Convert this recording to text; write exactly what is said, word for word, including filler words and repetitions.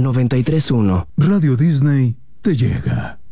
noventa y tres punto uno. Radio Disney te llega.